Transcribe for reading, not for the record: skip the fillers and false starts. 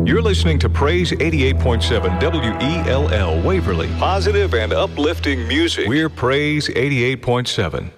You're listening to Praise 88.7 WELL Waverly. Positive and uplifting music. We're Praise 88.7.